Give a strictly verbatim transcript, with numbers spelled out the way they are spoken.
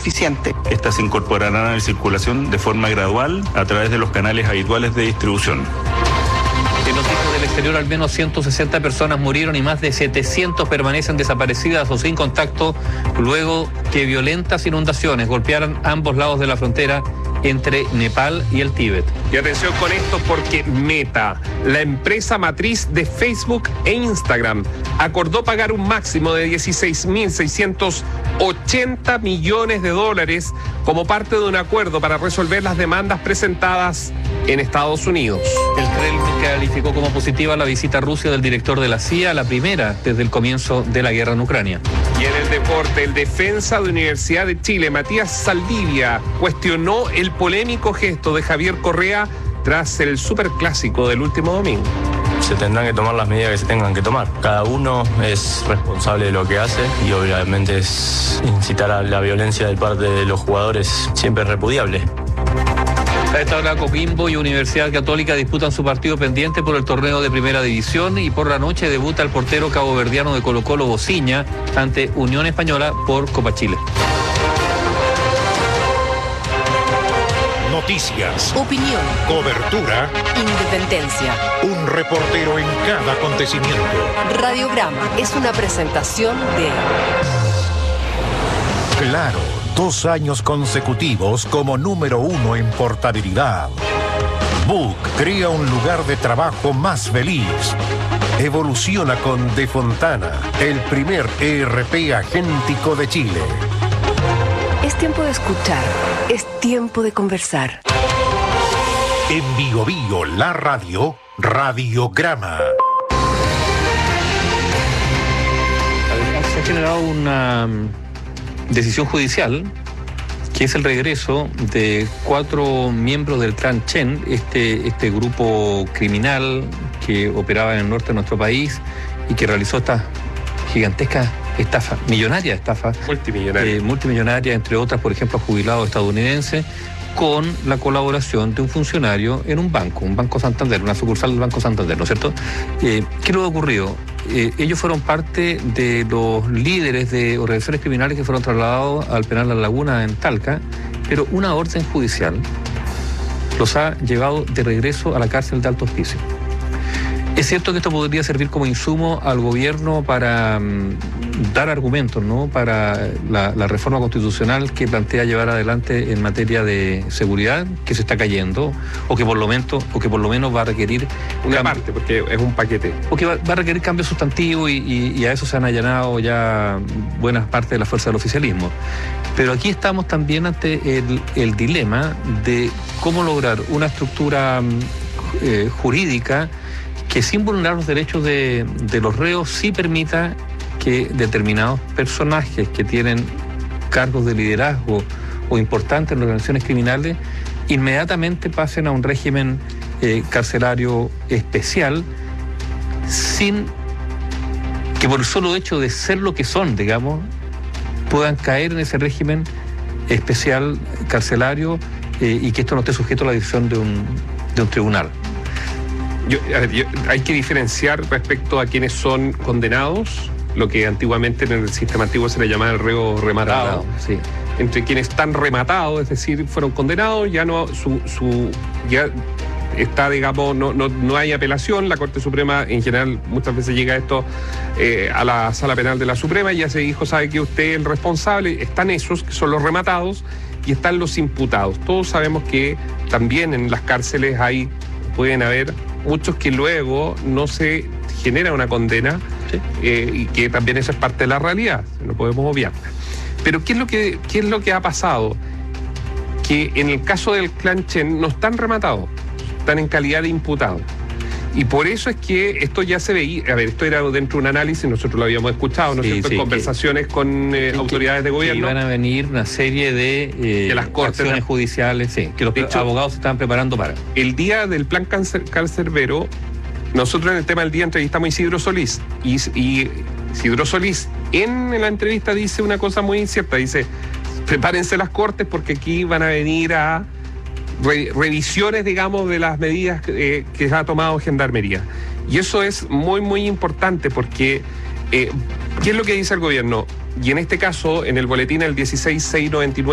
eficiente. Estas se incorporarán a la circulación de forma gradual a través de los canales habituales de distribución. En noticias del exterior, al menos ciento sesenta personas murieron y más de setecientos permanecen desaparecidas o sin contacto luego que violentas inundaciones golpearan ambos lados de la frontera entre Nepal y el Tíbet. Y atención con esto porque Meta, la empresa matriz de Facebook e Instagram, acordó pagar un máximo de dieciséis mil seiscientos ochenta millones de dólares como parte de un acuerdo para resolver las demandas presentadas en Estados Unidos. El Kremlin calificó como positiva la visita a Rusia del director de la C I A, la primera desde el comienzo de la guerra en Ucrania. Y en el deporte, el defensa de Universidad de Chile, Matías Saldivia, cuestionó el polémico gesto de Javier Correa tras el superclásico del último domingo. Se tendrán que tomar las medidas que se tengan que tomar. Cada uno es responsable de lo que hace y obviamente es incitar a la violencia de parte de los jugadores siempre es repudiable. A esta hora, Coquimbo y Universidad Católica disputan su partido pendiente por el torneo de Primera División y por la noche debuta el portero caboverdiano de Colo-Colo, Bociña, ante Unión Española por Copa Chile. Noticias, opinión, cobertura, independencia. Un reportero en cada acontecimiento. Radiograma es una presentación de Claro, dos años consecutivos como número uno en portabilidad. Book crea un lugar de trabajo más feliz. Evoluciona con De Fontana, el primer E R P agéntico de Chile. Es tiempo de escuchar, es tiempo de conversar. En Bio Bio, la radio, Radiograma. Se ha generado una decisión judicial que es el regreso de cuatro miembros del clan Chen, este, este grupo criminal que operaba en el norte de nuestro país y que realizó esta gigantesca estafa, millonaria estafa. Multimillonaria. Eh, multimillonaria, entre otras, por ejemplo, jubilados estadounidenses, con la colaboración de un funcionario en un banco, un Banco Santander, una sucursal del Banco Santander, ¿no es cierto? Eh, ¿Qué es lo que ha ocurrido? Eh, ellos fueron parte de los líderes de organizaciones criminales que fueron trasladados al penal La Laguna en Talca, pero una orden judicial los ha llevado de regreso a la cárcel de Alto Hospicio. Es cierto que esto podría servir como insumo al gobierno para um, dar argumentos, ¿no?, para la, la reforma constitucional que plantea llevar adelante en materia de seguridad, que se está cayendo, o que por lo menos, o que por lo menos va a requerir una cambio, parte, porque es un paquete. O que va, va a requerir cambios sustantivos y, y, y a eso se han allanado ya buenas partes de la fuerza del oficialismo. Pero aquí estamos también ante el, el dilema de cómo lograr una estructura eh, jurídica que sin vulnerar los derechos de, de los reos sí permita que determinados personajes que tienen cargos de liderazgo o importantes en organizaciones criminales inmediatamente pasen a un régimen eh, carcelario especial sin que por el solo hecho de ser lo que son, digamos, puedan caer en ese régimen especial carcelario eh, y que esto no esté sujeto a la decisión de un, de un tribunal. Yo, a ver, yo, hay que diferenciar respecto a quienes son condenados, lo que antiguamente en el sistema antiguo se le llamaba el reo rematado, sí. Entre quienes están rematados, es decir, fueron condenados, ya no su, su ya está, digamos, no, no, no hay apelación. La Corte Suprema en general muchas veces llega esto eh, a la Sala Penal de la Suprema y ya se dijo, sabe que usted es el responsable. Están esos que son los rematados y están los imputados. Todos sabemos que también en las cárceles hay pueden haber muchos que luego no se genera una condena, sí. eh, y que también eso es parte de la realidad, no podemos obviarla. Pero ¿qué es lo que, qué es lo que ha pasado? Que en el caso del clan Chen no están rematados, están en calidad de imputados. Y por eso es que esto ya se veía, a ver, esto era dentro de un análisis, nosotros lo habíamos escuchado, ¿no es sí, cierto?, sí, en conversaciones que, con eh, autoridades que, de gobierno. Que iban a venir una serie de, eh, de las cortes, acciones ¿no? judiciales, sí, que los hecho, abogados se estaban preparando para. El día del plan cancerbero, nosotros en el tema del día entrevistamos a Isidro Solís, y, y Isidro Solís en la entrevista dice una cosa muy incierta, dice, prepárense las cortes porque aquí van a venir a Re, revisiones, digamos, de las medidas eh, que ha tomado Gendarmería. Y eso es muy, muy importante porque eh, ¿qué es lo que dice el gobierno? Y en este caso, en el boletín el dieciséis mil seiscientos noventa y nueve